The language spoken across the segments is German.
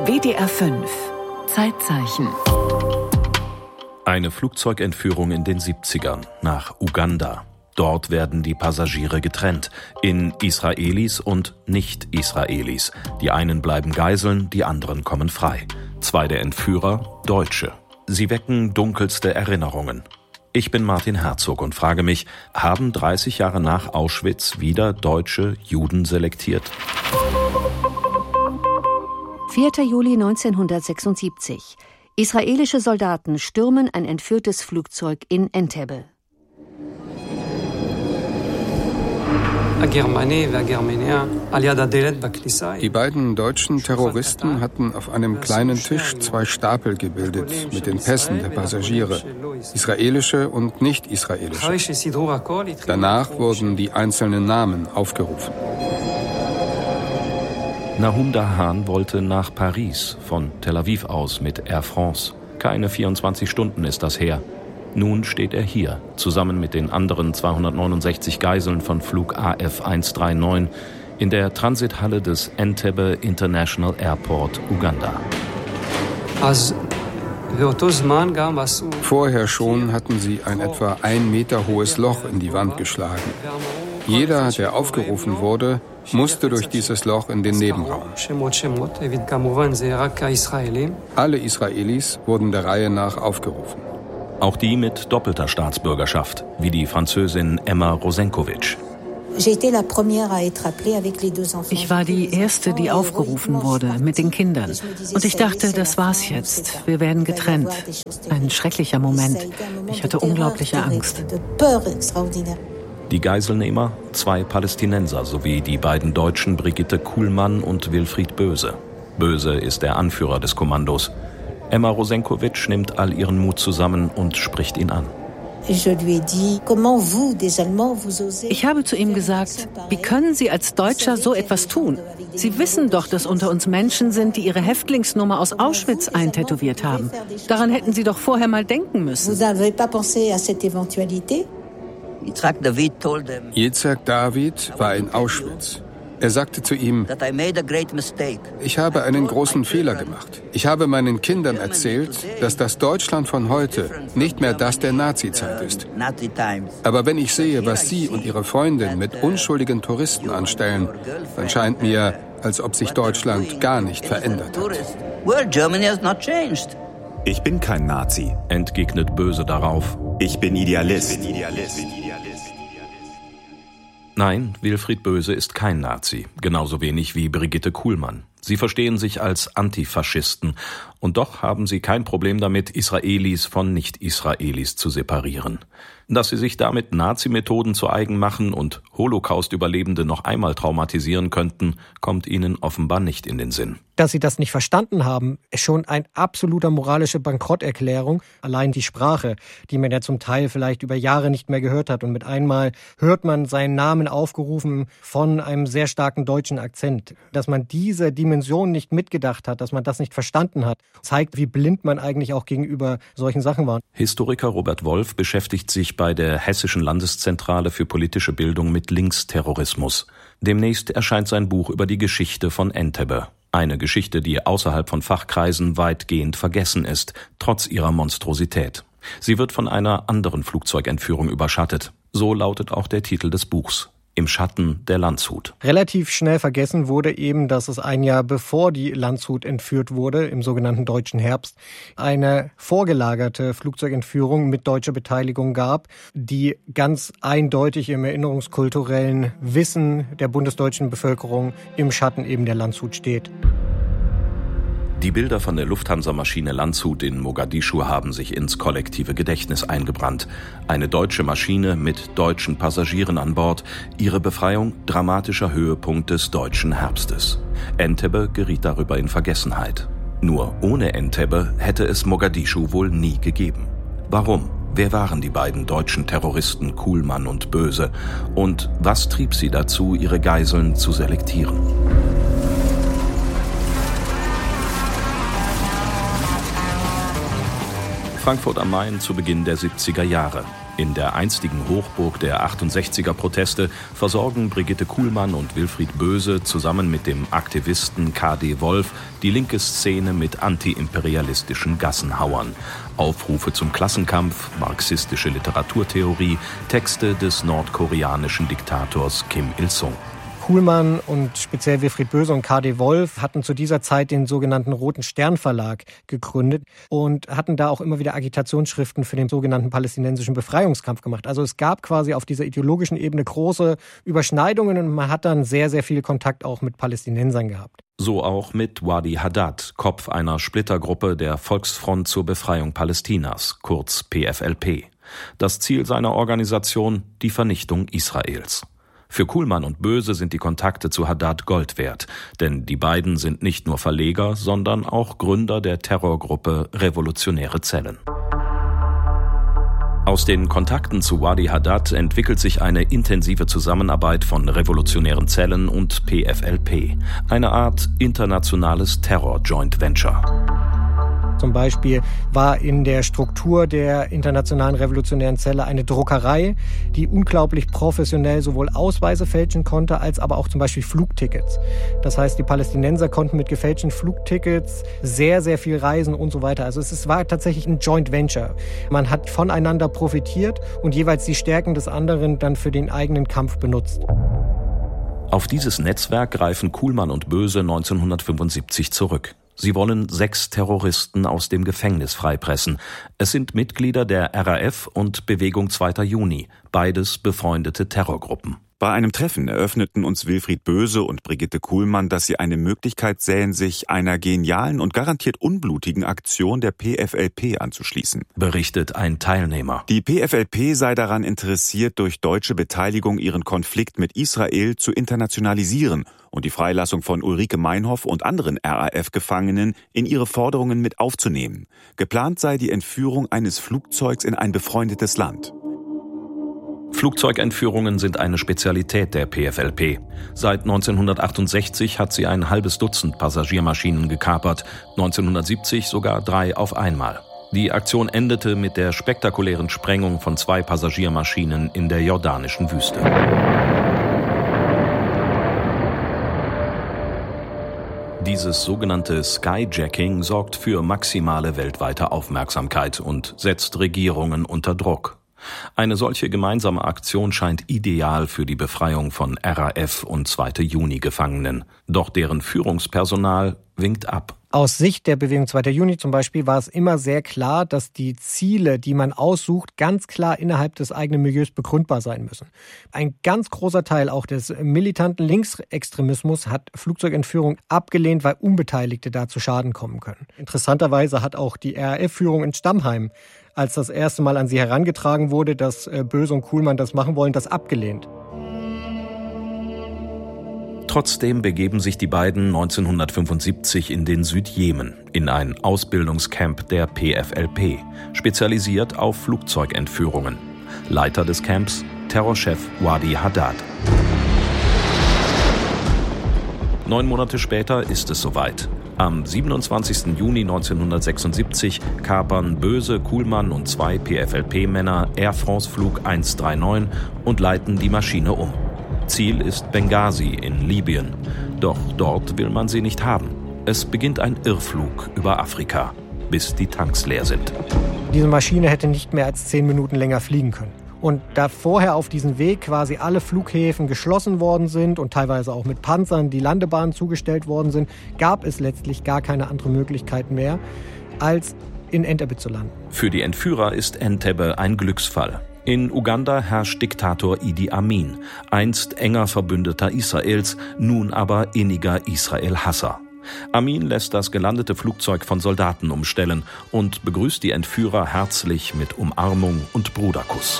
WDR 5 Zeitzeichen. Eine Flugzeugentführung in den 70ern nach Uganda. Dort werden die Passagiere getrennt in Israelis und Nicht-Israelis. Die einen bleiben Geiseln, die anderen kommen frei. 2 der Entführer Deutsche. Sie wecken dunkelste Erinnerungen. Ich bin Martin Herzog und frage mich, haben 30 Jahre nach Auschwitz wieder Deutsche Juden selektiert? 4. Juli 1976. Israelische Soldaten stürmen ein entführtes Flugzeug in Entebbe. Die beiden deutschen Terroristen hatten auf einem kleinen Tisch 2 Stapel gebildet mit den Pässen der Passagiere, israelische und nicht-israelische. Danach wurden die einzelnen Namen aufgerufen. Nahum Dahan wollte nach Paris, von Tel Aviv aus mit Air France. Keine 24 Stunden ist das her. Nun steht er hier, zusammen mit den anderen 269 Geiseln von Flug AF 139 in der Transithalle des Entebbe International Airport, Uganda. Vorher schon hatten sie ein etwa 1 Meter hohes Loch in die Wand geschlagen. Jeder, der aufgerufen wurde, musste durch dieses Loch in den Nebenraum. Alle Israelis wurden der Reihe nach aufgerufen. Auch die mit doppelter Staatsbürgerschaft, wie die Französin Emma Rosenkovic. Ich war die Erste, die aufgerufen wurde, mit den Kindern. Und ich dachte, das war's jetzt. Wir werden getrennt. Ein schrecklicher Moment. Ich hatte unglaubliche Angst. Die Geiselnehmer, 2 Palästinenser sowie die beiden Deutschen Brigitte Kuhlmann und Wilfried Böse. Böse ist der Anführer des Kommandos. Emma Rosenkovic nimmt all ihren Mut zusammen und spricht ihn an. Ich habe zu ihm gesagt, wie können Sie als Deutscher so etwas tun? Sie wissen doch, dass unter uns Menschen sind, die ihre Häftlingsnummer aus Auschwitz eintätowiert haben. Daran hätten Sie doch vorher mal denken müssen. Yitzhak David war in Auschwitz. Er sagte zu ihm, ich habe einen großen Fehler gemacht. Ich habe meinen Kindern erzählt, dass das Deutschland von heute nicht mehr das der Nazizeit ist. Aber wenn ich sehe, was Sie und Ihre Freundin mit unschuldigen Touristen anstellen, dann scheint mir, als ob sich Deutschland gar nicht verändert hat. Ich bin kein Nazi, entgegnet Böse darauf. Ich bin Idealist. Nein, Wilfried Böse ist kein Nazi, genauso wenig wie Brigitte Kuhlmann. Sie verstehen sich als Antifaschisten und doch haben sie kein Problem damit, Israelis von Nicht-Israelis zu separieren. Dass sie sich damit Nazi-Methoden zu eigen machen und Holocaust-Überlebende noch einmal traumatisieren könnten, kommt ihnen offenbar nicht in den Sinn. Dass sie das nicht verstanden haben, ist schon eine absolute moralische Bankrotterklärung. Allein die Sprache, die man ja zum Teil vielleicht über Jahre nicht mehr gehört hat. Und mit einmal hört man seinen Namen aufgerufen von einem sehr starken deutschen Akzent. Dass man diese Dimension nicht mitgedacht hat, dass man das nicht verstanden hat, zeigt, wie blind man eigentlich auch gegenüber solchen Sachen war. Historiker Robert Wolf beschäftigt sich bei der Hessischen Landeszentrale für politische Bildung mit Linksterrorismus. Demnächst erscheint sein Buch über die Geschichte von Entebbe. Eine Geschichte, die außerhalb von Fachkreisen weitgehend vergessen ist, trotz ihrer Monstrosität. Sie wird von einer anderen Flugzeugentführung überschattet. So lautet auch der Titel des Buchs. Im Schatten der Landshut. Relativ schnell vergessen wurde eben, dass es ein Jahr bevor die Landshut entführt wurde, im sogenannten Deutschen Herbst, eine vorgelagerte Flugzeugentführung mit deutscher Beteiligung gab, die ganz eindeutig im erinnerungskulturellen Wissen der bundesdeutschen Bevölkerung im Schatten eben der Landshut steht. Die Bilder von der Lufthansa-Maschine Landshut in Mogadischu haben sich ins kollektive Gedächtnis eingebrannt. Eine deutsche Maschine mit deutschen Passagieren an Bord. Ihre Befreiung dramatischer Höhepunkt des deutschen Herbstes. Entebbe geriet darüber in Vergessenheit. Nur ohne Entebbe hätte es Mogadischu wohl nie gegeben. Warum? Wer waren die beiden deutschen Terroristen Kuhlmann und Böse? Und was trieb sie dazu, ihre Geiseln zu selektieren? Frankfurt am Main zu Beginn der 70er Jahre. In der einstigen Hochburg der 68er-Proteste versorgen Brigitte Kuhlmann und Wilfried Böse zusammen mit dem Aktivisten KD Wolf die linke Szene mit antiimperialistischen Gassenhauern. Aufrufe zum Klassenkampf, marxistische Literaturtheorie, Texte des nordkoreanischen Diktators Kim Il-sung. Kuhlmann und speziell Wilfried Böse und KD Wolf hatten zu dieser Zeit den sogenannten Roten Stern Verlag gegründet und hatten da auch immer wieder Agitationsschriften für den sogenannten palästinensischen Befreiungskampf gemacht. Also es gab quasi auf dieser ideologischen Ebene große Überschneidungen und man hat dann sehr, sehr viel Kontakt auch mit Palästinensern gehabt. So auch mit Wadi Haddad, Kopf einer Splittergruppe der Volksfront zur Befreiung Palästinas, kurz PFLP. Das Ziel seiner Organisation, die Vernichtung Israels. Für Kuhlmann und Böse sind die Kontakte zu Haddad Gold wert, denn die beiden sind nicht nur Verleger, sondern auch Gründer der Terrorgruppe Revolutionäre Zellen. Aus den Kontakten zu Wadi Haddad entwickelt sich eine intensive Zusammenarbeit von Revolutionären Zellen und PFLP, eine Art internationales Terror-Joint Venture. Zum Beispiel war in der Struktur der Internationalen Revolutionären Zelle eine Druckerei, die unglaublich professionell sowohl Ausweise fälschen konnte, als aber auch zum Beispiel Flugtickets. Das heißt, die Palästinenser konnten mit gefälschten Flugtickets sehr, sehr viel reisen und so weiter. Also es war tatsächlich ein Joint Venture. Man hat voneinander profitiert und jeweils die Stärken des anderen dann für den eigenen Kampf benutzt. Auf dieses Netzwerk greifen Kuhlmann und Böse 1975 zurück. Sie wollen 6 Terroristen aus dem Gefängnis freipressen. Es sind Mitglieder der RAF und Bewegung 2. Juni, beides befreundete Terrorgruppen. Bei einem Treffen eröffneten uns Wilfried Böse und Brigitte Kuhlmann, dass sie eine Möglichkeit sähen, sich einer genialen und garantiert unblutigen Aktion der PFLP anzuschließen. Berichtet ein Teilnehmer. Die PFLP sei daran interessiert, durch deutsche Beteiligung ihren Konflikt mit Israel zu internationalisieren und die Freilassung von Ulrike Meinhof und anderen RAF-Gefangenen in ihre Forderungen mit aufzunehmen. Geplant sei die Entführung eines Flugzeugs in ein befreundetes Land. Flugzeugentführungen sind eine Spezialität der PFLP. Seit 1968 hat sie ein halbes Dutzend Passagiermaschinen gekapert, 1970 sogar 3 auf einmal. Die Aktion endete mit der spektakulären Sprengung von 2 Passagiermaschinen in der jordanischen Wüste. Dieses sogenannte Skyjacking sorgt für maximale weltweite Aufmerksamkeit und setzt Regierungen unter Druck. Eine solche gemeinsame Aktion scheint ideal für die Befreiung von RAF und 2. Juni-Gefangenen. Doch deren Führungspersonal winkt ab. Aus Sicht der Bewegung 2. Juni zum Beispiel war es immer sehr klar, dass die Ziele, die man aussucht, ganz klar innerhalb des eigenen Milieus begründbar sein müssen. Ein ganz großer Teil auch des militanten Linksextremismus hat Flugzeugentführung abgelehnt, weil Unbeteiligte da zu Schaden kommen können. Interessanterweise hat auch die RAF-Führung in Stammheim, als das erste Mal an sie herangetragen wurde, dass Böse und Kuhlmann das machen wollen, das abgelehnt. Trotzdem begeben sich die beiden 1975 in den Südjemen, in ein Ausbildungscamp der PFLP, spezialisiert auf Flugzeugentführungen. Leiter des Camps, Terrorchef Wadi Haddad. 9 Monate später ist es soweit. Am 27. Juni 1976 kapern Böse, Kuhlmann und 2 PFLP-Männer Air France Flug 139 und leiten die Maschine um. Ziel ist Benghazi in Libyen. Doch dort will man sie nicht haben. Es beginnt ein Irrflug über Afrika, bis die Tanks leer sind. Diese Maschine hätte nicht mehr als 10 Minuten länger fliegen können. Und da vorher auf diesem Weg quasi alle Flughäfen geschlossen worden sind und teilweise auch mit Panzern die Landebahnen zugestellt worden sind, gab es letztlich gar keine andere Möglichkeit mehr, als in Entebbe zu landen. Für die Entführer ist Entebbe ein Glücksfall. In Uganda herrscht Diktator Idi Amin, einst enger Verbündeter Israels, nun aber inniger Israel-Hasser. Amin lässt das gelandete Flugzeug von Soldaten umstellen und begrüßt die Entführer herzlich mit Umarmung und Bruderkuss.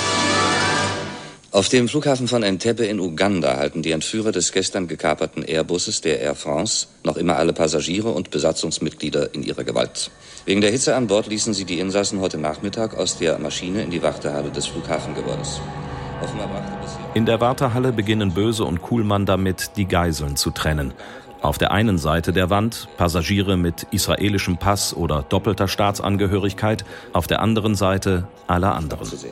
Auf dem Flughafen von Entebbe in Uganda halten die Entführer des gestern gekaperten Airbusses der Air France noch immer alle Passagiere und Besatzungsmitglieder in ihrer Gewalt. Wegen der Hitze an Bord ließen sie die Insassen heute Nachmittag aus der Maschine in die Wartehalle des Flughafengebäudes. In der Wartehalle beginnen Böse und Kuhlmann damit, die Geiseln zu trennen. Auf der einen Seite der Wand Passagiere mit israelischem Pass oder doppelter Staatsangehörigkeit, auf der anderen Seite alle anderen.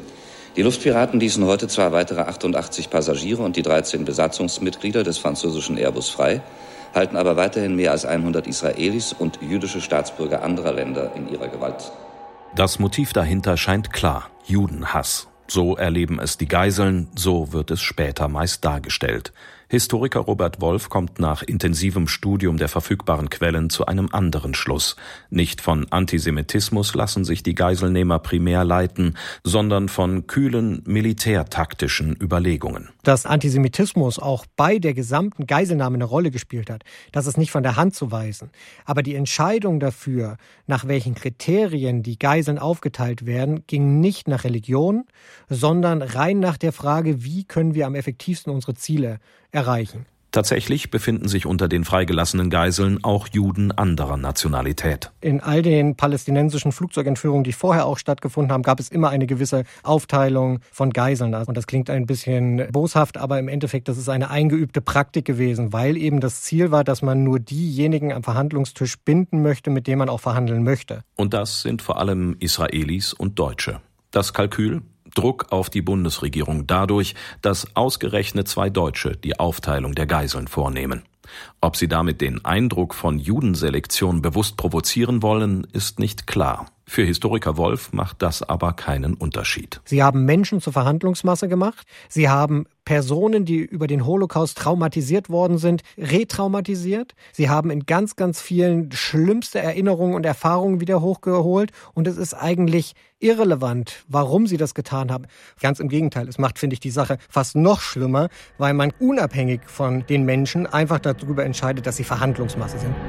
Die Luftpiraten ließen heute zwar weitere 88 Passagiere und die 13 Besatzungsmitglieder des französischen Airbus frei, halten aber weiterhin mehr als 100 Israelis und jüdische Staatsbürger anderer Länder in ihrer Gewalt. Das Motiv dahinter scheint klar: Judenhass. So erleben es die Geiseln, so wird es später meist dargestellt. Historiker Robert Wolf kommt nach intensivem Studium der verfügbaren Quellen zu einem anderen Schluss. Nicht von Antisemitismus lassen sich die Geiselnehmer primär leiten, sondern von kühlen militärtaktischen Überlegungen. Dass Antisemitismus auch bei der gesamten Geiselnahme eine Rolle gespielt hat, das ist nicht von der Hand zu weisen. Aber die Entscheidung dafür, nach welchen Kriterien die Geiseln aufgeteilt werden, ging nicht nach Religion, sondern rein nach der Frage, wie können wir am effektivsten unsere Ziele erreichen. Tatsächlich befinden sich unter den freigelassenen Geiseln auch Juden anderer Nationalität. In all den palästinensischen Flugzeugentführungen, die vorher auch stattgefunden haben, gab es immer eine gewisse Aufteilung von Geiseln. Und das klingt ein bisschen boshaft, aber im Endeffekt, das ist eine eingeübte Praktik gewesen, weil eben das Ziel war, dass man nur diejenigen am Verhandlungstisch binden möchte, mit denen man auch verhandeln möchte. Und das sind vor allem Israelis und Deutsche. Das Kalkül: Druck auf die Bundesregierung dadurch, dass ausgerechnet 2 Deutsche die Aufteilung der Geiseln vornehmen. Ob sie damit den Eindruck von Judenselektion bewusst provozieren wollen, ist nicht klar. Für Historiker Wolf macht das aber keinen Unterschied. Sie haben Menschen zur Verhandlungsmasse gemacht. Sie haben Personen, die über den Holocaust traumatisiert worden sind, retraumatisiert. Sie haben in ganz, ganz vielen schlimmste Erinnerungen und Erfahrungen wieder hochgeholt. Und es ist eigentlich irrelevant, warum sie das getan haben. Ganz im Gegenteil, es macht, finde ich, die Sache fast noch schlimmer, weil man unabhängig von den Menschen einfach darüber entscheidet, dass sie Verhandlungsmasse sind.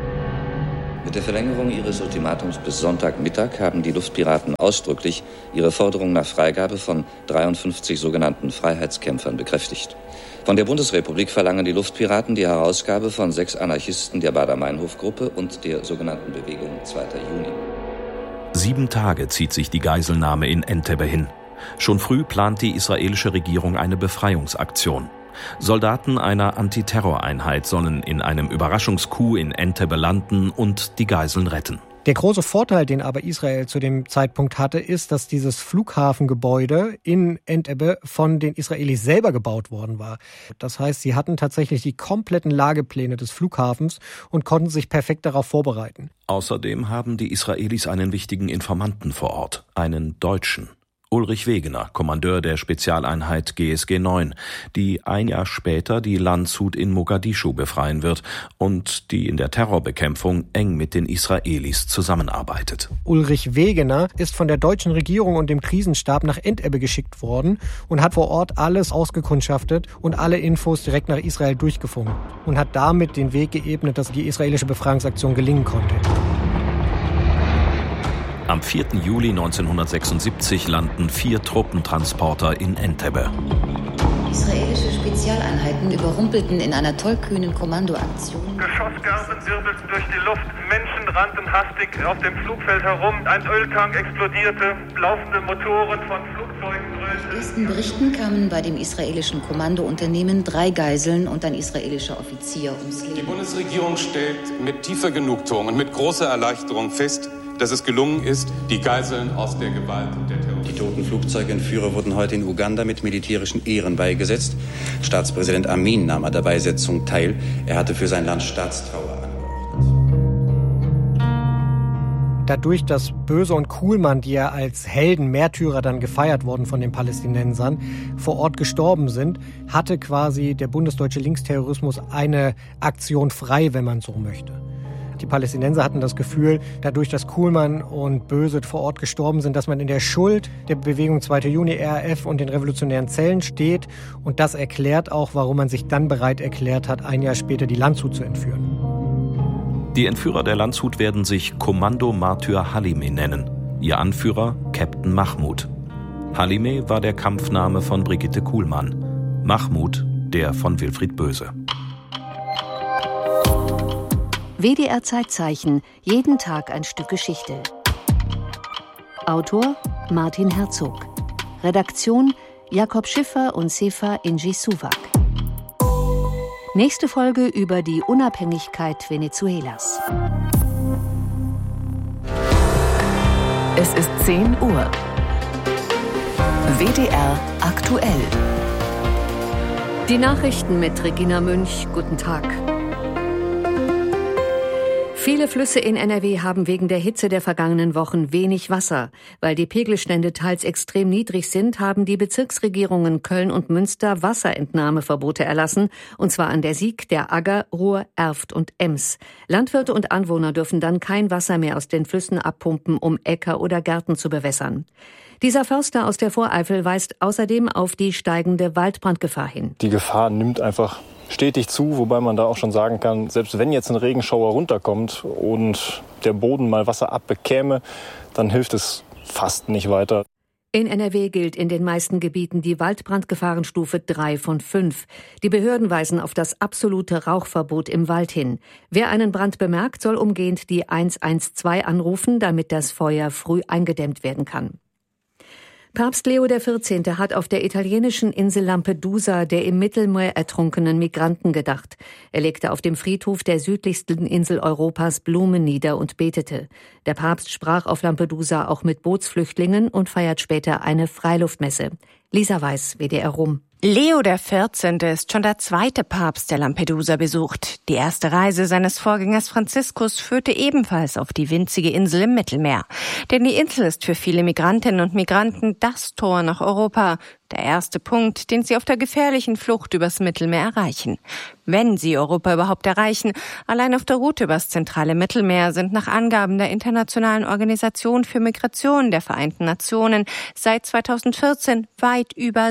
Mit der Verlängerung ihres Ultimatums bis Sonntagmittag haben die Luftpiraten ausdrücklich ihre Forderung nach Freigabe von 53 sogenannten Freiheitskämpfern bekräftigt. Von der Bundesrepublik verlangen die Luftpiraten die Herausgabe von 6 Anarchisten der Baader-Meinhof-Gruppe und der sogenannten Bewegung 2. Juni. 7 Tage zieht sich die Geiselnahme in Entebbe hin. Schon früh plant die israelische Regierung eine Befreiungsaktion. Soldaten einer Antiterroreinheit sollen in einem Überraschungscoup in Entebbe landen und die Geiseln retten. Der große Vorteil, den aber Israel zu dem Zeitpunkt hatte, ist, dass dieses Flughafengebäude in Entebbe von den Israelis selber gebaut worden war. Das heißt, sie hatten tatsächlich die kompletten Lagepläne des Flughafens und konnten sich perfekt darauf vorbereiten. Außerdem haben die Israelis einen wichtigen Informanten vor Ort, einen Deutschen. Ulrich Wegener, Kommandeur der Spezialeinheit GSG 9, die ein Jahr später die Landshut in Mogadischu befreien wird und die in der Terrorbekämpfung eng mit den Israelis zusammenarbeitet. Ulrich Wegener ist von der deutschen Regierung und dem Krisenstab nach Entebbe geschickt worden und hat vor Ort alles ausgekundschaftet und alle Infos direkt nach Israel durchgefunkt und hat damit den Weg geebnet, dass die israelische Befreiungsaktion gelingen konnte. Am 4. Juli 1976 landen 4 Truppentransporter in Entebbe. Israelische Spezialeinheiten überrumpelten in einer tollkühnen Kommandoaktion. Geschossgarben wirbelten durch die Luft, Menschen rannten hastig auf dem Flugfeld herum, ein Öltank explodierte, laufende Motoren von Flugzeugen brüllten. Nach ersten Berichten kamen bei dem israelischen Kommandounternehmen 3 Geiseln und ein israelischer Offizier ums Leben. Die Bundesregierung stellt mit tiefer Genugtuung und mit großer Erleichterung fest, dass es gelungen ist, die Geiseln aus der Gewalt und der Terror. Die toten Flugzeugentführer wurden heute in Uganda mit militärischen Ehren beigesetzt. Staatspräsident Amin nahm an der Beisetzung teil. Er hatte für sein Land Staatstrauer angeordnet. Dadurch, dass Böse und Kuhlmann, die ja als Helden, Märtyrer dann gefeiert wurden von den Palästinensern, vor Ort gestorben sind, hatte quasi der bundesdeutsche Linksterrorismus eine Aktion frei, wenn man so möchte. Die Palästinenser hatten das Gefühl, dadurch, dass Kuhlmann und Böse vor Ort gestorben sind, dass man in der Schuld der Bewegung 2. Juni, RAF und den revolutionären Zellen steht. Und das erklärt auch, warum man sich dann bereit erklärt hat, ein Jahr später die Landshut zu entführen. Die Entführer der Landshut werden sich Kommando Martyr Halime nennen. Ihr Anführer Captain Mahmoud. Halime war der Kampfname von Brigitte Kuhlmann. Mahmoud der von Wilfried Böse. WDR Zeitzeichen, jeden Tag ein Stück Geschichte. Autor Martin Herzog. Redaktion Jakob Schiffer und Sefa Inji Suwak. Nächste Folge über die Unabhängigkeit Venezuelas. Es ist 10 Uhr. WDR aktuell. Die Nachrichten mit Regina Münch. Guten Tag. Viele Flüsse in NRW haben wegen der Hitze der vergangenen Wochen wenig Wasser. Weil die Pegelstände teils extrem niedrig sind, haben die Bezirksregierungen Köln und Münster Wasserentnahmeverbote erlassen, und zwar an der Sieg, der Agger, Ruhr, Erft und Ems. Landwirte und Anwohner dürfen dann kein Wasser mehr aus den Flüssen abpumpen, um Äcker oder Gärten zu bewässern. Dieser Förster aus der Voreifel weist außerdem auf die steigende Waldbrandgefahr hin. Die Gefahr nimmt einfach stetig zu, wobei man da auch schon sagen kann, selbst wenn jetzt ein Regenschauer runterkommt und der Boden mal Wasser abbekäme, dann hilft es fast nicht weiter. In NRW gilt in den meisten Gebieten die Waldbrandgefahrenstufe 3 von 5. Die Behörden weisen auf das absolute Rauchverbot im Wald hin. Wer einen Brand bemerkt, soll umgehend die 112 anrufen, damit das Feuer früh eingedämmt werden kann. Papst Leo XIV. Hat auf der italienischen Insel Lampedusa der im Mittelmeer ertrunkenen Migranten gedacht. Er legte auf dem Friedhof der südlichsten Insel Europas Blumen nieder und betete. Der Papst sprach auf Lampedusa auch mit Bootsflüchtlingen und feiert später eine Freiluftmesse. Lisa Weiß, WDR Rom. Leo XIV. Ist schon der zweite Papst, der Lampedusa besucht. Die erste Reise seines Vorgängers Franziskus führte ebenfalls auf die winzige Insel im Mittelmeer. Denn die Insel ist für viele Migrantinnen und Migranten das Tor nach Europa. Der erste Punkt, den sie auf der gefährlichen Flucht übers Mittelmeer erreichen. Wenn sie Europa überhaupt erreichen, allein auf der Route übers zentrale Mittelmeer sind nach Angaben der Internationalen Organisation für Migration der Vereinten Nationen seit 2014 weit über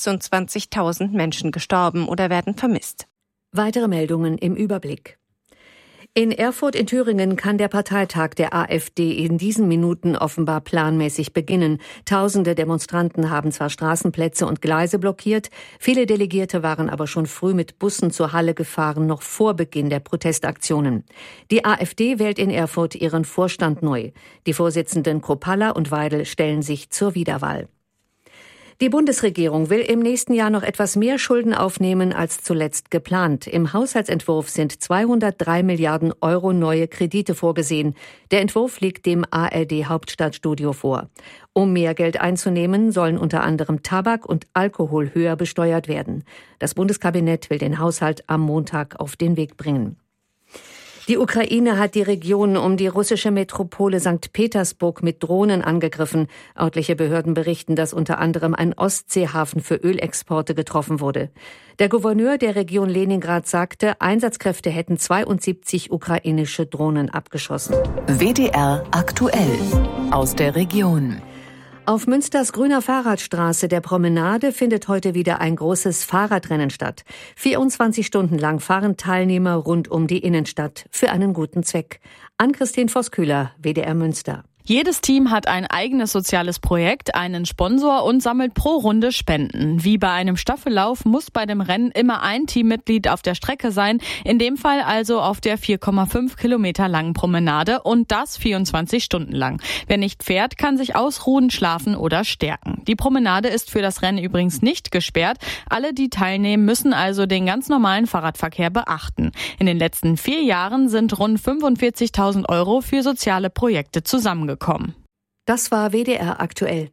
26.000 Menschen gestorben oder werden vermisst. Weitere Meldungen im Überblick. In Erfurt in Thüringen kann der Parteitag der AfD in diesen Minuten offenbar planmäßig beginnen. Tausende Demonstranten haben zwar Straßenplätze und Gleise blockiert, viele Delegierte waren aber schon früh mit Bussen zur Halle gefahren, noch vor Beginn der Protestaktionen. Die AfD wählt in Erfurt ihren Vorstand neu. Die Vorsitzenden Kropalla und Weidel stellen sich zur Wiederwahl. Die Bundesregierung will im nächsten Jahr noch etwas mehr Schulden aufnehmen als zuletzt geplant. Im Haushaltsentwurf sind 203 Milliarden Euro neue Kredite vorgesehen. Der Entwurf liegt dem ARD Hauptstadtstudio vor. Um mehr Geld einzunehmen, sollen unter anderem Tabak und Alkohol höher besteuert werden. Das Bundeskabinett will den Haushalt am Montag auf den Weg bringen. Die Ukraine hat die Region um die russische Metropole St. Petersburg mit Drohnen angegriffen. Örtliche Behörden berichten, dass unter anderem ein Ostseehafen für Ölexporte getroffen wurde. Der Gouverneur der Region Leningrad sagte, Einsatzkräfte hätten 72 ukrainische Drohnen abgeschossen. WDR aktuell aus der Region. Auf Münsters grüner Fahrradstraße der Promenade findet heute wieder ein großes Fahrradrennen statt. 24 Stunden lang fahren Teilnehmer rund um die Innenstadt für einen guten Zweck. Ann-Christine Vosskühler, WDR Münster. Jedes Team hat ein eigenes soziales Projekt, einen Sponsor und sammelt pro Runde Spenden. Wie bei einem Staffellauf muss bei dem Rennen immer ein Teammitglied auf der Strecke sein, in dem Fall also auf der 4,5 Kilometer langen Promenade und das 24 Stunden lang. Wer nicht fährt, kann sich ausruhen, schlafen oder stärken. Die Promenade ist für das Rennen übrigens nicht gesperrt. Alle, die teilnehmen, müssen also den ganz normalen Fahrradverkehr beachten. In den letzten 4 Jahren sind rund 45.000 Euro für soziale Projekte zusammengekommen. Das war WDR aktuell.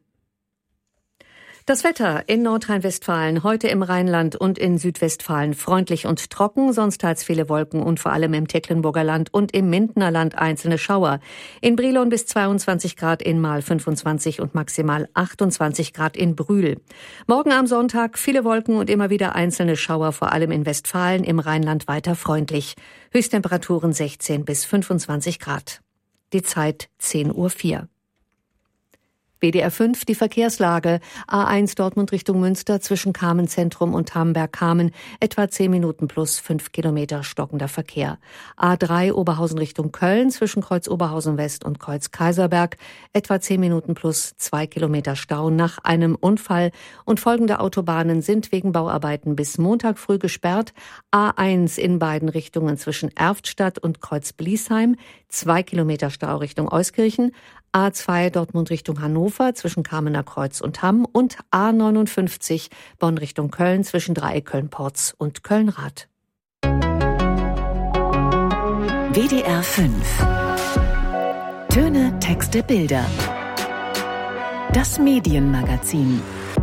Das Wetter in Nordrhein-Westfalen, heute im Rheinland und in Südwestfalen freundlich und trocken, sonst teils viele Wolken und vor allem im Tecklenburger Land und im Mindener Land einzelne Schauer. In Brilon bis 22 Grad, in Marl 25 und maximal 28 Grad in Brühl. Morgen am Sonntag viele Wolken und immer wieder einzelne Schauer, vor allem in Westfalen, im Rheinland weiter freundlich. Höchsttemperaturen 16 bis 25 Grad. Die Zeit 10:04 Uhr. WDR 5, die Verkehrslage. A1 Dortmund Richtung Münster zwischen Kamen-Zentrum und Hamberg-Kamen. Etwa 10 Minuten plus 5 Kilometer stockender Verkehr. A3 Oberhausen Richtung Köln zwischen Kreuz Oberhausen West und Kreuz Kaiserberg. Etwa 10 Minuten plus 2 Kilometer Stau nach einem Unfall. Und folgende Autobahnen sind wegen Bauarbeiten bis Montag früh gesperrt. A1 in beiden Richtungen zwischen Erftstadt und Kreuz Bliesheim. 2 Kilometer Stau Richtung Euskirchen. A2 Dortmund Richtung Hannover zwischen Kamener Kreuz und Hamm und A59 Bonn Richtung Köln zwischen Dreieck Köln-Porz und Köln-Rath. WDR 5. Töne, Texte, Bilder. Das Medienmagazin.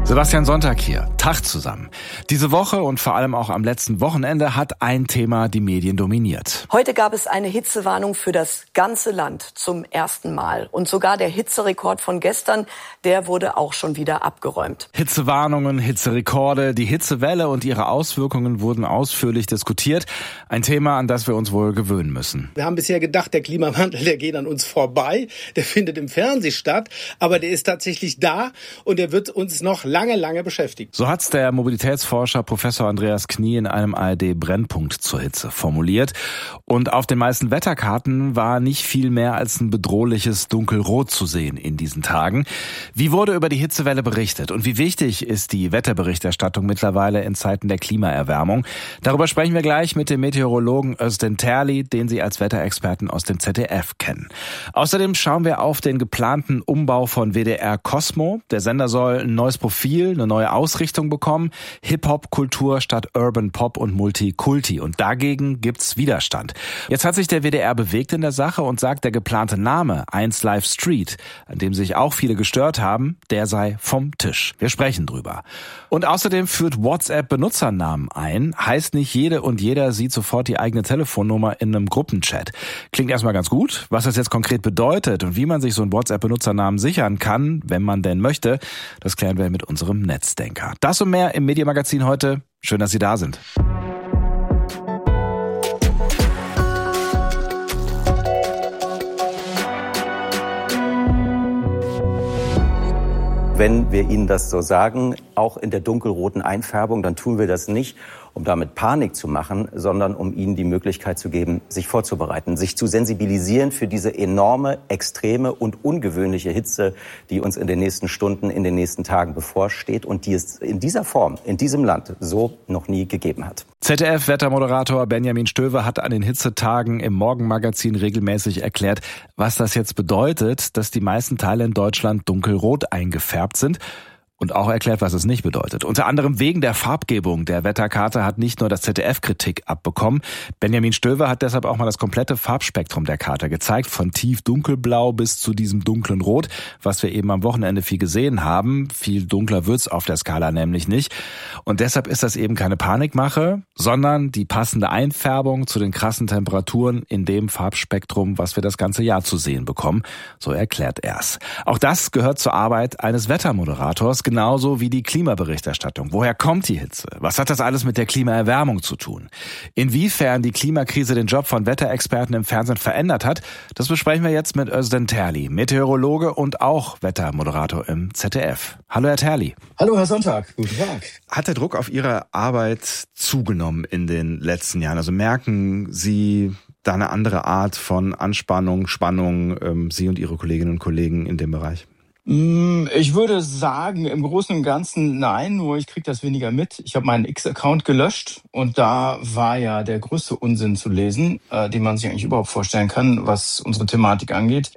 Sebastian Sonntag hier, Tag zusammen. Diese Woche und vor allem auch am letzten Wochenende hat ein Thema die Medien dominiert. Heute gab es eine Hitzewarnung für das ganze Land zum ersten Mal. Und sogar der Hitzerekord von gestern, der wurde auch schon wieder abgeräumt. Hitzewarnungen, Hitzerekorde, die Hitzewelle und ihre Auswirkungen wurden ausführlich diskutiert. Ein Thema, an das wir uns wohl gewöhnen müssen. Wir haben bisher gedacht, der Klimawandel, der geht an uns vorbei. Der findet im Fernsehen statt, aber der ist tatsächlich da und der wird uns noch lange beschäftigt. So hat's der Mobilitätsforscher Professor Andreas Knie in einem ARD-Brennpunkt zur Hitze formuliert. Und auf den meisten Wetterkarten war nicht viel mehr als ein bedrohliches Dunkelrot zu sehen in diesen Tagen. Wie wurde über die Hitzewelle berichtet und wie wichtig ist die Wetterberichterstattung mittlerweile in Zeiten der Klimaerwärmung? Darüber sprechen wir gleich mit dem Meteorologen Özden Terli, den Sie als Wetterexperten aus dem ZDF kennen. Außerdem schauen wir auf den geplanten Umbau von WDR Cosmo. Der Sender soll ein neues Profil, eine neue Ausrichtung bekommen. Hip-Hop-Kultur statt Urban Pop und Multikulti. Und dagegen gibt's Widerstand. Jetzt hat sich der WDR bewegt in der Sache und sagt, der geplante Name 1 Live Street, an dem sich auch viele gestört haben, der sei vom Tisch. Wir sprechen drüber. Und außerdem führt WhatsApp Benutzernamen ein. Heißt nicht jede und jeder sieht sofort die eigene Telefonnummer in einem Gruppenchat. Klingt erstmal ganz gut. Was das jetzt konkret bedeutet und wie man sich so einen WhatsApp-Benutzernamen sichern kann, wenn man denn möchte, das klären wir mit unserem Netzdenker. Das und mehr im Mediamagazin heute. Schön, dass Sie da sind. Wenn wir Ihnen das so sagen, auch in der dunkelroten Einfärbung, dann tun wir das nicht, um damit Panik zu machen, sondern um Ihnen die Möglichkeit zu geben, sich vorzubereiten, sich zu sensibilisieren für diese enorme, extreme und ungewöhnliche Hitze, die uns in den nächsten Stunden, in den nächsten Tagen bevorsteht und die es in dieser Form, in diesem Land so noch nie gegeben hat. ZDF-Wettermoderator Benjamin Stöver hat an den Hitzetagen im Morgenmagazin regelmäßig erklärt, was das jetzt bedeutet, dass die meisten Teile in Deutschland dunkelrot eingefärbt sind. Und auch erklärt, was es nicht bedeutet. Unter anderem wegen der Farbgebung der Wetterkarte hat nicht nur das ZDF Kritik abbekommen. Benjamin Stöver hat deshalb auch mal das komplette Farbspektrum der Karte gezeigt, von tief dunkelblau bis zu diesem dunklen Rot, was wir eben am Wochenende viel gesehen haben. Viel dunkler wird's auf der Skala nämlich nicht. Und deshalb ist das eben keine Panikmache, sondern die passende Einfärbung zu den krassen Temperaturen in dem Farbspektrum, was wir das ganze Jahr zu sehen bekommen. So erklärt er's. Auch das gehört zur Arbeit eines Wettermoderators, genauso wie die Klimaberichterstattung. Woher kommt die Hitze? Was hat das alles mit der Klimaerwärmung zu tun? Inwiefern die Klimakrise den Job von Wetterexperten im Fernsehen verändert hat, das besprechen wir jetzt mit Özden Terli, Meteorologe und auch Wettermoderator im ZDF. Hallo Herr Terli. Hallo Herr Sonntag, guten Tag. Hat der Druck auf Ihre Arbeit zugenommen in den letzten Jahren? Also merken Sie da eine andere Art von Anspannung, Spannung, Sie und Ihre Kolleginnen und Kollegen in dem Bereich? Ich würde sagen, im Großen und Ganzen nein, nur ich kriege das weniger mit. Ich habe meinen X-Account gelöscht und da war ja der größte Unsinn zu lesen, den man sich eigentlich überhaupt vorstellen kann, was unsere Thematik angeht.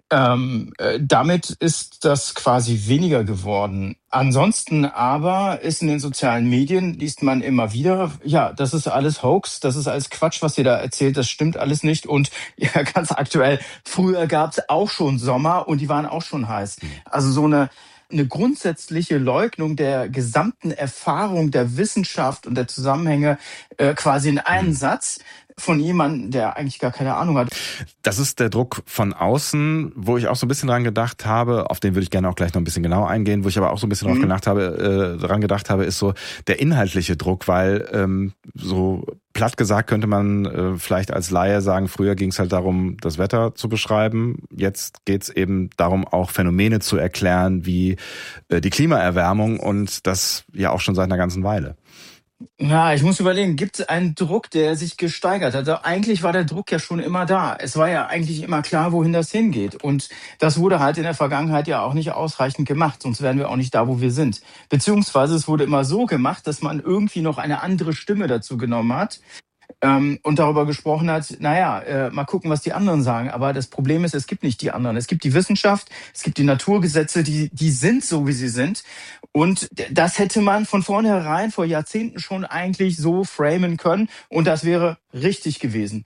Damit ist das quasi weniger geworden. Ansonsten aber ist in den sozialen Medien, liest man immer wieder, ja, das ist alles Hoax, das ist alles Quatsch, was ihr da erzählt, das stimmt alles nicht. Und ja, ganz aktuell, früher gab es auch schon Sommer und die waren auch schon heiß. Also so eine grundsätzliche Leugnung der gesamten Erfahrung der Wissenschaft und der Zusammenhänge quasi in einen Satz von jemandem, der eigentlich gar keine Ahnung hat. Das ist der Druck von außen, wo ich auch so ein bisschen dran gedacht habe, auf den würde ich gerne auch gleich noch ein bisschen genauer eingehen, wo ich aber auch so ein bisschen dran gedacht habe, ist so der inhaltliche Druck, weil so platt gesagt könnte man vielleicht als Laie sagen, früher ging es halt darum, das Wetter zu beschreiben. Jetzt geht es eben darum, auch Phänomene zu erklären, wie die Klimaerwärmung und das ja auch schon seit einer ganzen Weile. Ja, ich muss überlegen, gibt es einen Druck, der sich gesteigert hat? Also eigentlich war der Druck ja schon immer da. Es war ja eigentlich immer klar, wohin das hingeht. Und das wurde halt in der Vergangenheit ja auch nicht ausreichend gemacht, sonst wären wir auch nicht da, wo wir sind. Beziehungsweise es wurde immer so gemacht, dass man irgendwie noch eine andere Stimme dazu genommen hat. Und darüber gesprochen hat, mal gucken, was die anderen sagen. Aber das Problem ist, es gibt nicht die anderen. Es gibt die Wissenschaft, es gibt die Naturgesetze, die sind so, wie sie sind. Und das hätte man von vornherein vor Jahrzehnten schon eigentlich so framen können. Und das wäre richtig gewesen.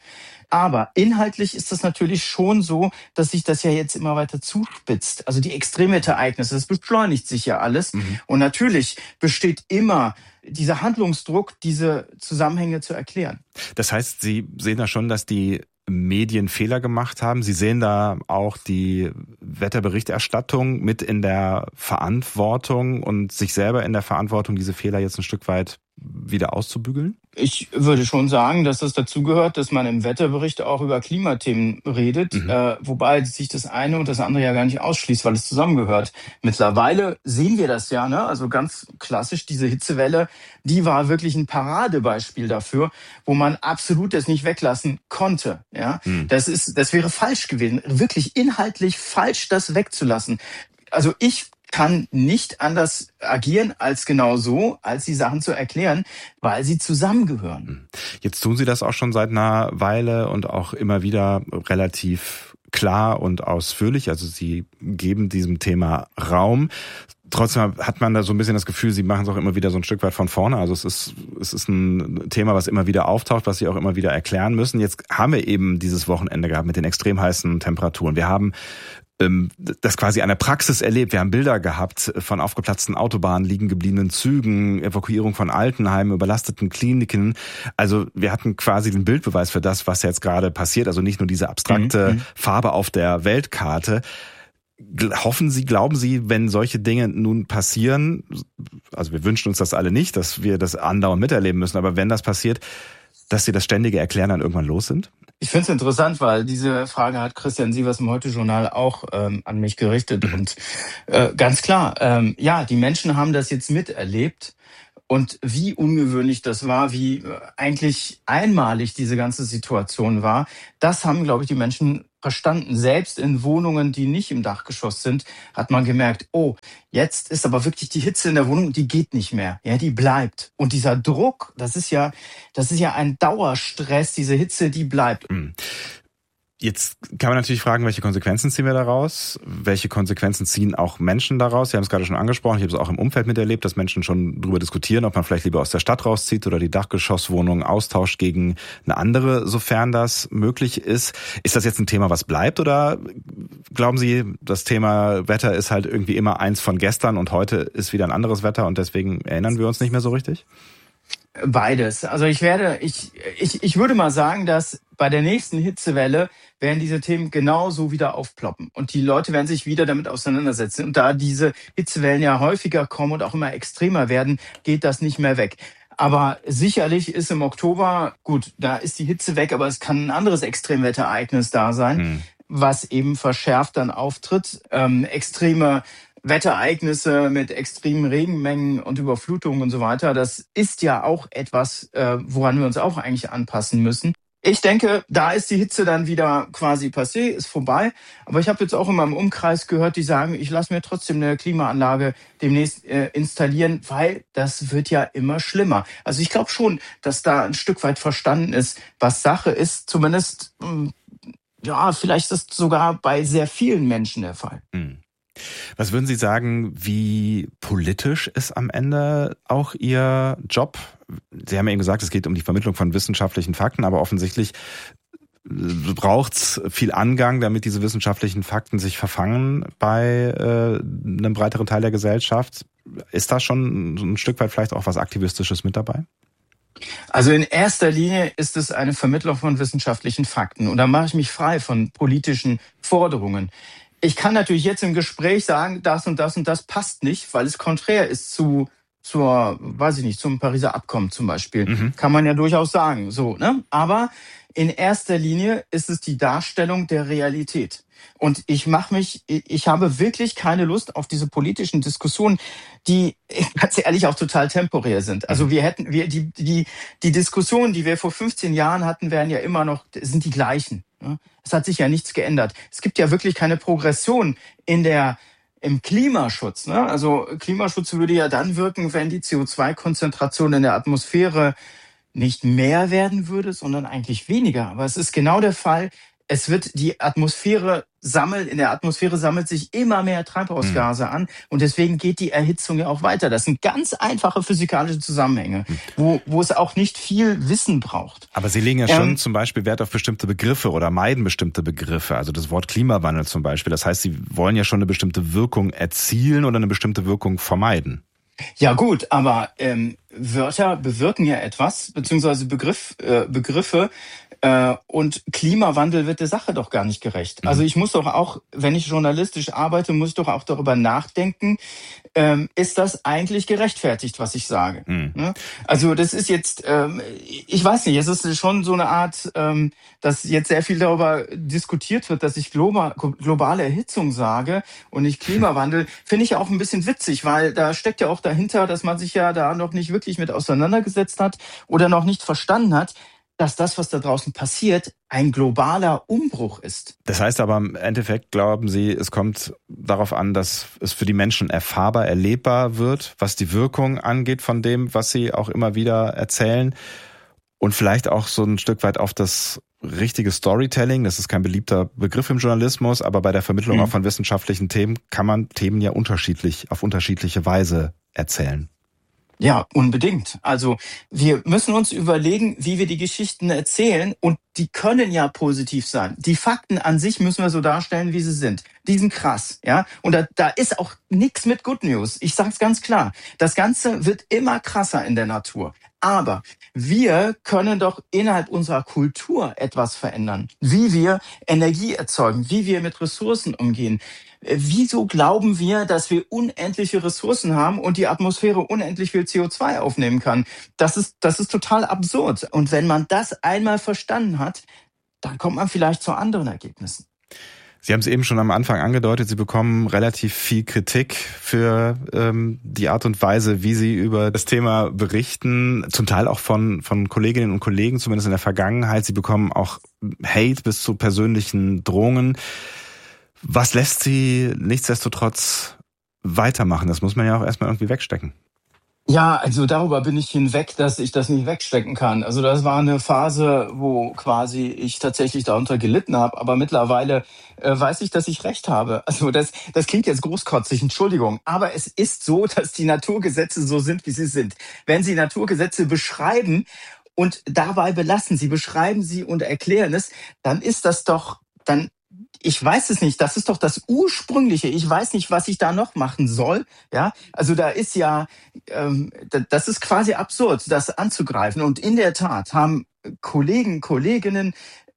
Aber inhaltlich ist das natürlich schon so, dass sich das ja jetzt immer weiter zuspitzt. Also die Extremwetterereignisse, das beschleunigt sich ja alles. Und natürlich besteht immer dieser Handlungsdruck, diese Zusammenhänge zu erklären. Das heißt, Sie sehen da schon, dass die Medien Fehler gemacht haben. Sie sehen da auch die Wetterberichterstattung mit in der Verantwortung und sich selber in der Verantwortung, diese Fehler jetzt ein Stück weit wieder auszubügeln? Ich würde schon sagen, dass das dazugehört, dass man im Wetterbericht auch über Klimathemen redet, wobei sich das eine und das andere ja gar nicht ausschließt, weil es zusammengehört. Mittlerweile sehen wir das ja, ne? Also ganz klassisch, diese Hitzewelle, die war wirklich ein Paradebeispiel dafür, wo man absolut das nicht weglassen konnte. Ja? Das wäre falsch gewesen, wirklich inhaltlich falsch, das wegzulassen. Also ich kann nicht anders agieren als genau so, als die Sachen zu erklären, weil sie zusammengehören. Jetzt tun Sie das auch schon seit einer Weile und auch immer wieder relativ klar und ausführlich. Also Sie geben diesem Thema Raum. Trotzdem hat man da so ein bisschen das Gefühl, Sie machen es auch immer wieder so ein Stück weit von vorne. Also es ist ein Thema, was immer wieder auftaucht, was Sie auch immer wieder erklären müssen. Jetzt haben wir eben dieses Wochenende gehabt mit den extrem heißen Temperaturen. Wir haben das quasi an der Praxis erlebt. Wir haben Bilder gehabt von aufgeplatzten Autobahnen, liegen gebliebenen Zügen, Evakuierung von Altenheimen, überlasteten Kliniken. Also wir hatten quasi den Bildbeweis für das, was jetzt gerade passiert. Also nicht nur diese abstrakte Farbe auf der Weltkarte. Glauben Sie, wenn solche Dinge nun passieren, also wir wünschen uns das alle nicht, dass wir das andauernd miterleben müssen, aber wenn das passiert, dass Sie das ständige Erklären dann irgendwann los sind? Ich finde es interessant, weil diese Frage hat Christian Sievers im Heute-Journal auch an mich gerichtet. Und ganz klar, ja, die Menschen haben das jetzt miterlebt. Und wie ungewöhnlich das war, wie eigentlich einmalig diese ganze Situation war, das haben, glaube ich, die Menschen verstanden. Selbst in Wohnungen, die nicht im Dachgeschoss sind, hat man gemerkt, oh, jetzt ist aber wirklich die Hitze in der Wohnung, die geht nicht mehr. Ja, die bleibt. Und dieser Druck, das ist ja ein Dauerstress, diese Hitze, die bleibt. Jetzt kann man natürlich fragen, welche Konsequenzen ziehen wir daraus? Welche Konsequenzen ziehen auch Menschen daraus? Sie haben es gerade schon angesprochen, ich habe es auch im Umfeld miterlebt, dass Menschen schon darüber diskutieren, ob man vielleicht lieber aus der Stadt rauszieht oder die Dachgeschosswohnung austauscht gegen eine andere, sofern das möglich ist. Ist das jetzt ein Thema, was bleibt, oder glauben Sie, das Thema Wetter ist halt irgendwie immer eins von gestern und heute ist wieder ein anderes Wetter und deswegen erinnern wir uns nicht mehr so richtig? Beides. Also ich würde mal sagen, dass bei der nächsten Hitzewelle werden diese Themen genauso wieder aufploppen. Und die Leute werden sich wieder damit auseinandersetzen. Und da diese Hitzewellen ja häufiger kommen und auch immer extremer werden, geht das nicht mehr weg. Aber sicherlich ist im Oktober, gut, da ist die Hitze weg, aber es kann ein anderes Extremwetterereignis da sein, was eben verschärft dann auftritt. Extreme Wetterereignisse mit extremen Regenmengen und Überflutungen und so weiter, das ist ja auch etwas, woran wir uns auch eigentlich anpassen müssen. Ich denke, da ist die Hitze dann wieder quasi passé, ist vorbei. Aber ich habe jetzt auch in meinem Umkreis gehört, die sagen, ich lasse mir trotzdem eine Klimaanlage demnächst installieren, weil das wird ja immer schlimmer. Also ich glaube schon, dass da ein Stück weit verstanden ist, was Sache ist. Zumindest, ja, vielleicht ist das sogar bei sehr vielen Menschen der Fall. Was würden Sie sagen, wie politisch ist am Ende auch Ihr Job? Sie haben ja eben gesagt, es geht um die Vermittlung von wissenschaftlichen Fakten, aber offensichtlich braucht's viel Angang, damit diese wissenschaftlichen Fakten sich verfangen bei einem breiteren Teil der Gesellschaft. Ist da schon ein Stück weit vielleicht auch was Aktivistisches mit dabei? Also in erster Linie ist es eine Vermittlung von wissenschaftlichen Fakten. Und da mache ich mich frei von politischen Forderungen. Ich kann natürlich jetzt im Gespräch sagen, das und das und das passt nicht, weil es konträr ist zum Pariser Abkommen zum Beispiel. Kann man ja durchaus sagen, so, ne? Aber in erster Linie ist es die Darstellung der Realität. Und ich habe wirklich keine Lust auf diese politischen Diskussionen, die ganz ehrlich auch total temporär sind. Also die Diskussionen, die wir vor 15 Jahren hatten, sind die gleichen. Es hat sich ja nichts geändert. Es gibt ja wirklich keine Progression im Klimaschutz. Ne? Also Klimaschutz würde ja dann wirken, wenn die CO2-Konzentration in der Atmosphäre nicht mehr werden würde, sondern eigentlich weniger. Aber es ist genau der Fall. die Atmosphäre in der Atmosphäre sammelt sich immer mehr Treibhausgase an und deswegen geht die Erhitzung ja auch weiter. Das sind ganz einfache physikalische Zusammenhänge, wo es auch nicht viel Wissen braucht. Aber Sie legen ja schon zum Beispiel Wert auf bestimmte Begriffe oder meiden bestimmte Begriffe, also das Wort Klimawandel zum Beispiel. Das heißt, Sie wollen ja schon eine bestimmte Wirkung erzielen oder eine bestimmte Wirkung vermeiden. Ja gut, aber Wörter bewirken ja etwas, beziehungsweise Begriffe, und Klimawandel wird der Sache doch gar nicht gerecht. Also ich muss doch auch, wenn ich journalistisch arbeite, muss ich doch auch darüber nachdenken, ist das eigentlich gerechtfertigt, was ich sage? Also das ist jetzt, ich weiß nicht, es ist schon so eine Art, dass jetzt sehr viel darüber diskutiert wird, dass ich globale Erhitzung sage und nicht Klimawandel, finde ich ja auch ein bisschen witzig, weil da steckt ja auch dahinter, dass man sich ja da noch nicht wirklich mit auseinandergesetzt hat oder noch nicht verstanden hat, dass das, was da draußen passiert, ein globaler Umbruch ist. Das heißt aber im Endeffekt, glauben Sie, es kommt darauf an, dass es für die Menschen erfahrbar, erlebbar wird, was die Wirkung angeht von dem, was Sie auch immer wieder erzählen und vielleicht auch so ein Stück weit auf das richtige Storytelling. Das ist kein beliebter Begriff im Journalismus, aber bei der Vermittlung auch von wissenschaftlichen Themen kann man Themen ja auf unterschiedliche Weise erzählen. Ja, unbedingt. Also wir müssen uns überlegen, wie wir die Geschichten erzählen und die können ja positiv sein. Die Fakten an sich müssen wir so darstellen, wie sie sind. Die sind krass, ja. Und da ist auch nichts mit Good News. Ich sag's ganz klar. Das Ganze wird immer krasser in der Natur. Aber wir können doch innerhalb unserer Kultur etwas verändern. Wie wir Energie erzeugen, wie wir mit Ressourcen umgehen. Wieso glauben wir, dass wir unendliche Ressourcen haben und die Atmosphäre unendlich viel CO2 aufnehmen kann? Das ist total absurd. Und wenn man das einmal verstanden hat, dann kommt man vielleicht zu anderen Ergebnissen. Sie haben es eben schon am Anfang angedeutet, Sie bekommen relativ viel Kritik für die Art und Weise, wie Sie über das Thema berichten, zum Teil auch von Kolleginnen und Kollegen, zumindest in der Vergangenheit. Sie bekommen auch Hate bis zu persönlichen Drohungen. Was lässt Sie nichtsdestotrotz weitermachen? Das muss man ja auch erstmal irgendwie wegstecken. Ja, also darüber bin ich hinweg, dass ich das nicht wegstecken kann. Also das war eine Phase, wo quasi ich tatsächlich darunter gelitten habe. Aber mittlerweile weiß ich, dass ich recht habe. Also das klingt jetzt großkotzig, Entschuldigung. Aber es ist so, dass die Naturgesetze so sind, wie sie sind. Wenn Sie Naturgesetze beschreiben und dabei belassen, Sie beschreiben sie und erklären es, dann ist das doch, ich weiß es nicht, das ist doch das Ursprüngliche. Ich weiß nicht, was ich da noch machen soll. Ja, also da ist ja, das ist quasi absurd, das anzugreifen. Und in der Tat haben Kolleginnen,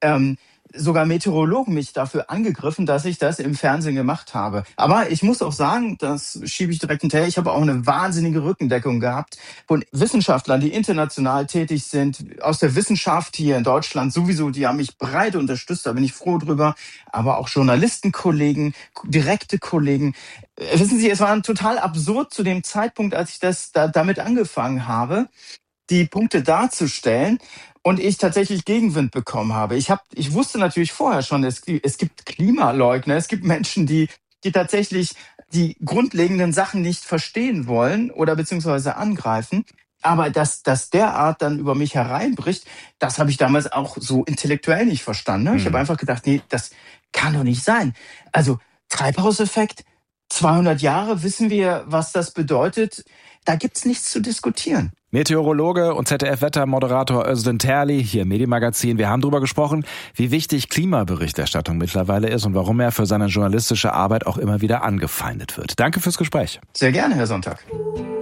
sogar Meteorologen mich dafür angegriffen, dass ich das im Fernsehen gemacht habe. Aber ich muss auch sagen, das schiebe ich direkt hinterher, ich habe auch eine wahnsinnige Rückendeckung gehabt von Wissenschaftlern, die international tätig sind, aus der Wissenschaft hier in Deutschland sowieso, die haben mich breit unterstützt, da bin ich froh drüber, aber auch Journalistenkollegen, direkte Kollegen. Wissen Sie, es war total absurd zu dem Zeitpunkt, als ich damit angefangen habe, die Punkte darzustellen. Und ich tatsächlich Gegenwind bekommen habe. Ich wusste natürlich vorher schon, es gibt Klimaleugner, es gibt Menschen, die tatsächlich die grundlegenden Sachen nicht verstehen wollen oder beziehungsweise angreifen. Aber dass derart dann über mich hereinbricht, das habe ich damals auch so intellektuell nicht verstanden. Ich habe einfach gedacht, nee, das kann doch nicht sein. Also Treibhauseffekt, 200 Jahre, wissen wir, was das bedeutet. Da gibt's nichts zu diskutieren. Meteorologe und ZDF-Wettermoderator Özden Terli, hier im Medienmagazin. Wir haben darüber gesprochen, wie wichtig Klimaberichterstattung mittlerweile ist und warum er für seine journalistische Arbeit auch immer wieder angefeindet wird. Danke fürs Gespräch. Sehr gerne, Herr Sonntag.